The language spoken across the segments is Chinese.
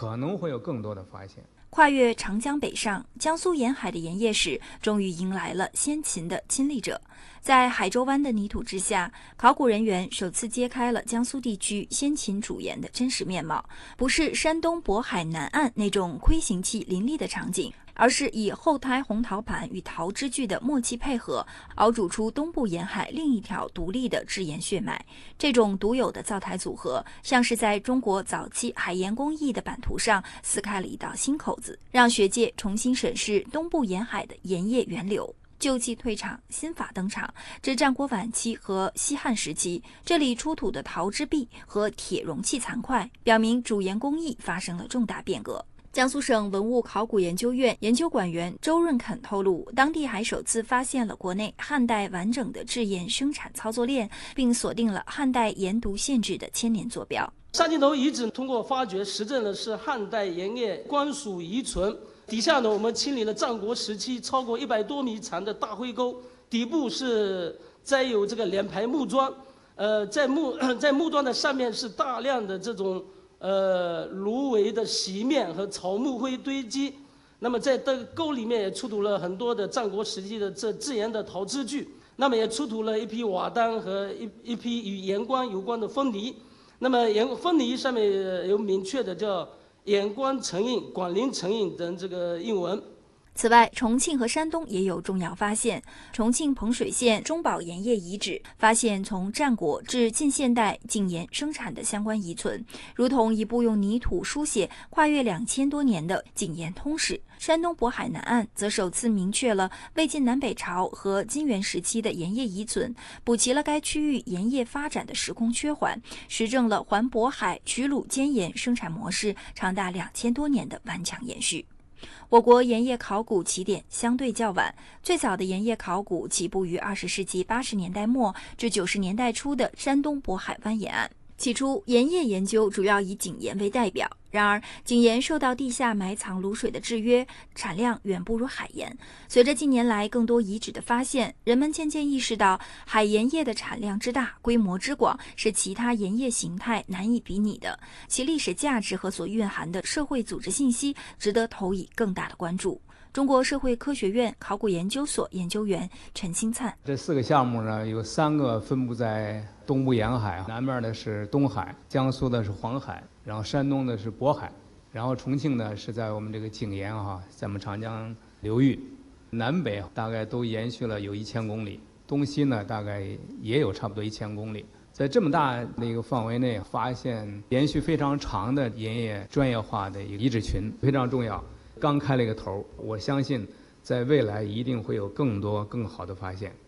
可能会有更多的发现。 跨越长江北上，江苏沿海的盐业史终于迎来了先秦的亲历者。在海州湾的泥土之下，考古人员首次揭开了江苏地区先秦主盐的真实面貌，不是山东渤海南岸那种亏形器林立的场景，而是以后胎红陶盘与陶汁具的默契配合，熬煮出东部沿海另一条独立的制盐血脉。这种独有的灶台组合，像是在中国早期海盐工艺的版图上撕开了一道新口子，让学界重新审视东部沿海的盐业源流。旧器退场，新法登场。至战国晚期和西汉时期，这里出土的陶制璧和铁容器残块，表明主盐工艺发生了重大变革。江苏省文物考古研究院研究馆员周润肯透露，当地还首次发现了国内汉代完整的制盐生产操作链，并锁定了汉代盐毒限制的千年坐标。 沙井头遗址通过发掘实证的是汉代盐业官署遗存。底下呢，我们清理了战国时期超过100多米长的大灰沟，底部是栽有这个2排木桩，在木桩的上面是大量的这种芦苇的席面和草木灰堆积。那么在这个沟里面也出土了很多的战国时期的这制盐的陶制具，那么也出土了一批瓦当和一批与盐官有关的分泥。那么分泥上面有明确的叫盐官成印、广陵成印等这个印文。 此外，重庆和山东也有重要发现。重庆彭水县中宝盐业遗址发现从战国至近现代井盐生产的相关遗存，如同一部用泥土书写跨越2000多年的井盐通史。山东渤海南岸则首次明确了魏晋南北朝和金元时期的盐业遗存，补齐了该区域盐业发展的时空缺环，实证了环渤海曲鲁间盐生产模式长达2000多年的顽强延续。我国盐业考古起点相对较晚，最早的盐业考古起步于20世纪80年代末至90年代初的山东渤海湾沿岸。起初，盐业研究主要以井盐为代表，然而井盐受到地下埋藏卤水的制约，产量远不如海盐。随着近年来更多遗址的发现，人们渐渐意识到海盐业的产量之大、规模之广是其他盐业形态难以比拟的，其历史价值和所蕴含的社会组织信息值得投以更大的关注。中国社会科学院考古研究所研究员陈兴灿： 这4个项目呢，有3个分布在东部沿海，南面的是东海，江苏的是黄海，然后山东的是渤海，然后重庆呢是在我们这个井盐在我们长江流域，南北大概都延续了有1000公里，东西呢大概也有差不多1000公里。在这么大的一个范围内，发现延续非常长的盐业专业化的一个遗址群，非常重要。刚开了一个头，我相信在未来一定会有更多更好的發現。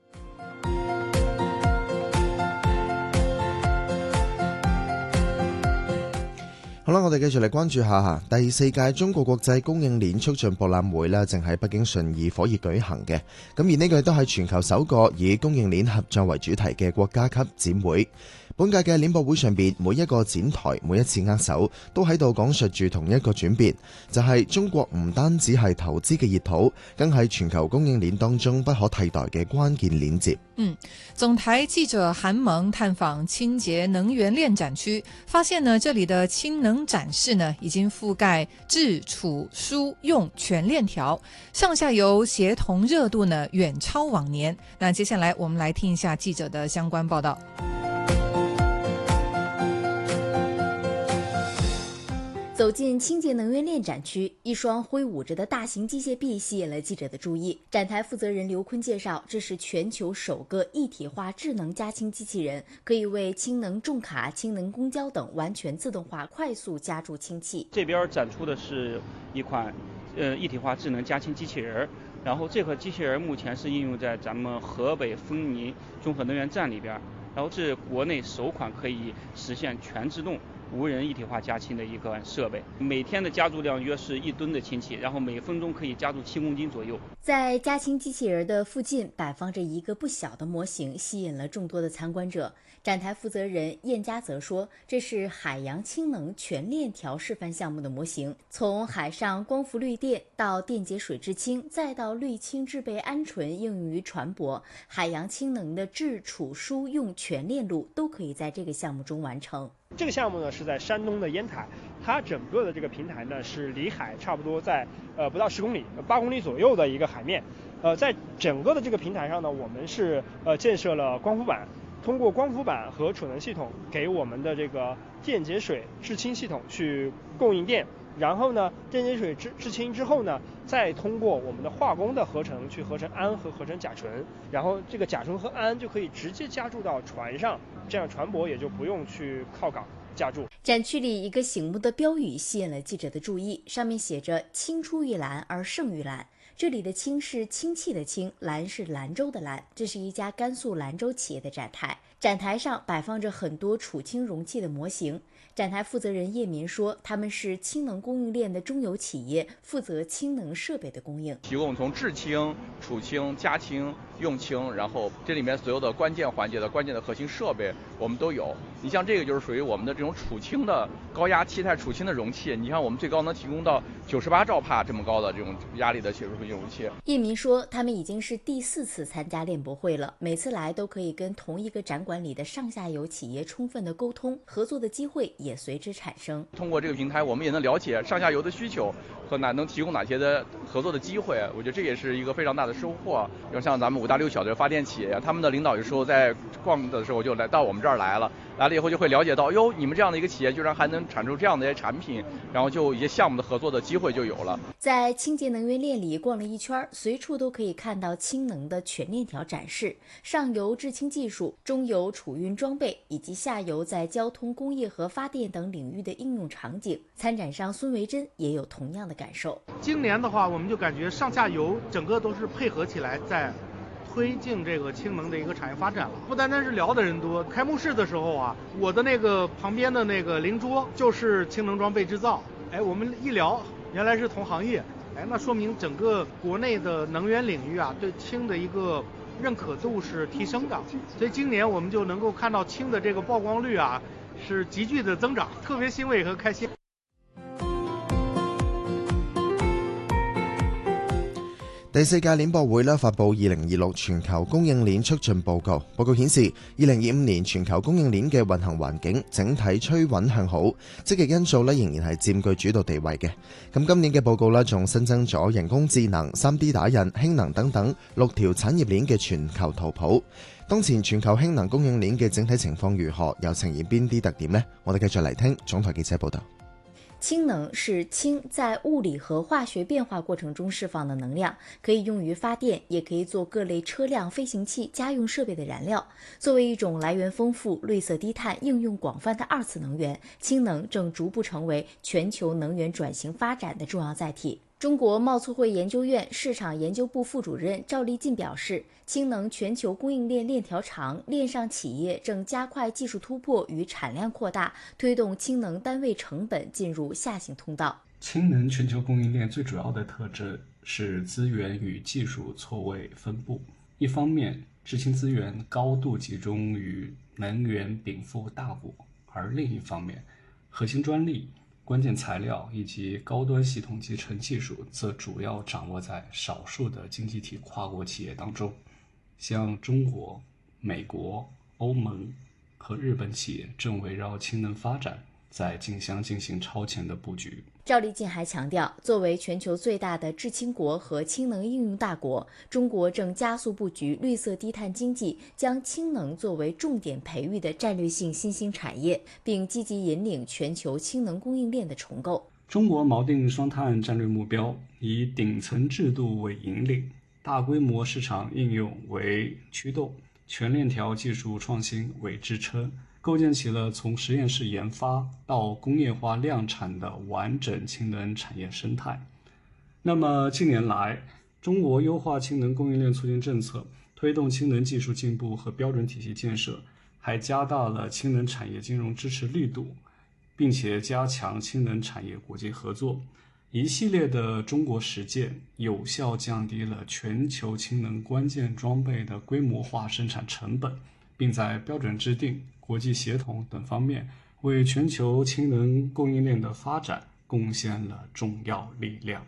好啦，我哋繼續嚟關注下第4屆中國國際供應鏈促進博覽會咧，正喺北京順義火熱舉行嘅。咁而呢個都係全球首個以供應鏈合作為主題嘅國家級展會。本屆嘅鏈博會上邊，每一個展台、每一次握手，都喺度講述住同一個轉變，就係中國唔單止係投資嘅熱土，更係全球供應鏈當中不可替代嘅關鍵鏈接。 總台記者韓萌探訪清潔能源鏈展區，發現呢，這裡的氫能展示呢，已經覆蓋製、儲、輸、用全鏈條，上下游協同熱度呢，遠超往年。那接下來我們來聽一下記者的相關報道。 走进清洁能源链展区，一双挥舞着的大型机械臂吸引了记者的注意。展台负责人刘坤介绍，这是全球首个一体化智能加氢机器人，可以为氢能重卡、氢能公交等完全自动化快速加注氢气。 这边展出的是一款一体化智能加氢机器人，然后这个机器人目前是应用在咱们河北丰宁综合能源站里边，然后这是国内首款可以实现全自动无人一体化加氢的一个设备，每天的加注量约是1吨的氢气，然后每分钟可以加注7公斤左右。 在加氢机器人的附近摆放着一个不小的模型，吸引了众多的参观者。展台负责人燕佳则说，这是海洋氢能全链条示范项目的模型，从海上光伏绿电到电解水制氢，再到氯氢制备鹌鹑应用于船舶，海洋氢能的制、储、输、用全链路都可以在这个项目中完成。 这个项目呢是在山东的烟台，它整个的这个平台呢是离海差不多在不到10公里，8公里左右的一个海面。在整个的这个平台上呢，我们是建设了光伏板，通过光伏板和储能系统给我们的这个电解水制氢系统去供应电。然后呢，电解水制氢之后呢，再通过我们的化工的合成去合成氨和合成甲醇，然后这个甲醇和氨就可以直接加注到船上，这样船舶也就不用去靠港加注。 展区里一个醒目的标语吸引了记者的注意，上面写着“青出于蓝而胜于蓝”。这里的氢是氢气的氢，兰是兰州的兰。这是一家甘肃兰州企业的展台，展台上摆放着很多储氢容器的模型。展台负责人叶民说，他们是氢能供应链的中游企业，负责氢能设备的供应， 提供从制氢、储氢、加氢、用氢，然后这里面所有的关键环节的关键的核心设备我们都有。你像这个就是属于我们的这种储氢的高压气态储氢的容器，你看我们最高能提供到98兆帕这么高的这种压力的铁储容器。 叶民说，他们已经是第4次参加链博会了，每次来都可以跟同一个展馆里的上下游企业充分的沟通，合作的机会也随之产生。 通过这个平台，我们也能了解上下游的需求和能提供哪些的合作的机会。我觉得这也是一个非常大的收获。像咱们5大6小的发电企业，他们的领导有时候在逛的时候就来到我们这儿来了以后就会了解到，哟，你们这样的一个企业居然还能产出这样的一些产品，然后就一些项目的合作的机会就有了。 在清洁能源链里逛了一圈，随处都可以看到氢能的全链条展示，上游制氢技术、中游储运装备以及下游在交通、工业和发电等领域的应用场景。参展商孙维珍也有同样的感受。 今年的话，我们就感觉上下游整个都是配合起来在推进这个氢能的一个产业发展了。不单单是聊的人多，开幕式的时候啊，我的那个旁边的那个邻桌就是氢能装备制造。我们一聊，原来是同行业。那说明整个国内的能源领域啊，对氢的一个认可度是提升的。所以今年我们就能够看到氢的这个曝光率啊，是急剧的增长，特别欣慰和开心。 第4屆鏈博會發布2026全球供應鏈促進報告。報告顯示，2025年全球供應鏈嘅運行環境整體趨穩向好，積極因素仍然係佔據主導地位嘅。咁今年嘅報告仲新增咗人工智能、3D 打印、氫能等等6條產業鏈嘅全球圖譜。當前全球氫能供應鏈嘅整體情況如何，又呈現邊啲特點呢？我哋繼續嚟聽總台記者報道。 氢能是氢在物理和化学变化过程中释放的能量，可以用于发电，也可以做各类车辆、飞行器、家用设备的燃料。作为一种来源丰富、绿色低碳、应用广泛的2次能源，氢能正逐步成为全球能源转型发展的重要载体。中国贸促会研究院市场研究部副主任赵立进表示，氢能全球供应链链条长，链上企业正加快技术突破与产量扩大，推动氢能单位成本进入下行通道。 氢能全球供应链最主要的特征是资源与技术错位分布。一方面，制氢资源高度集中于能源禀赋大国，而另一方面，核心专利、关键材料以及高端系统集成技术则主要掌握在少数的经济体跨国企业当中，像中国、美国、欧盟和日本企业正围绕氢能发展在竞相进行超前的布局。 赵立进还强调，作为全球最大的制氢国和氢能应用大国，中国正加速布局绿色低碳经济，将氢能作为重点培育的战略性新兴产业，并积极引领全球氢能供应链的重构。 中国锚定双碳战略目标，以顶层制度为引领，大规模市场应用为驱动，全链条技术创新为支撑，构建起了从实验室研发到工业化量产的完整氢能产业生态。那么近年来，中国优化氢能供应链促进政策，推动氢能技术进步和标准体系建设，还加大了氢能产业金融支持力度，并且加强氢能产业国际合作。一系列的中国实践有效降低了全球氢能关键装备的规模化生产成本，并在标准制定、国际协同等方面为全球氢能供应链的发展贡献了重要力量。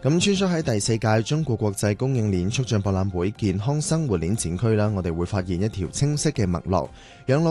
咁穿梭喺第4屆中國國際供應鏈促進博覽會健康生活鏈展區啦，我哋會發現一條清晰嘅脈絡，養老